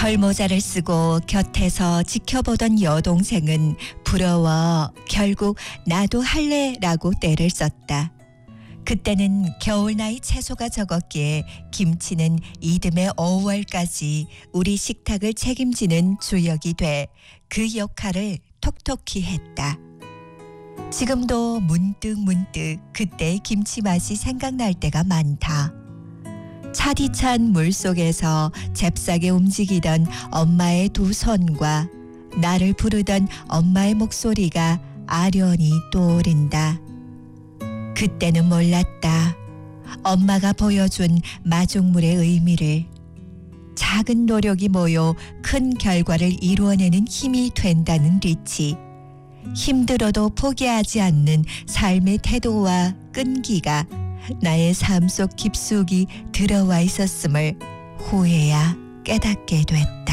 털모자를 쓰고 곁에서 지켜보던 여동생은 부러워 결국 나도 할래라고 떼를 썼다. 그때는 겨울 나이 채소가 적었기에 김치는 이듬해 5월까지 우리 식탁을 책임지는 주역이 돼 그 역할을 톡톡히 했다. 지금도 문득 그때의 김치 맛이 생각날 때가 많다. 차디찬 물속에서 잽싸게 움직이던 엄마의 두 손과 나를 부르던 엄마의 목소리가 아련히 떠오른다. 그때는 몰랐다. 엄마가 보여준 마중물의 의미를. 작은 노력이 모여 큰 결과를 이루어내는 힘이 된다는 리치. 힘들어도 포기하지 않는 삶의 태도와 끈기가 나의 삶 속 깊숙이 들어와 있었음을 후에야 깨닫게 됐다.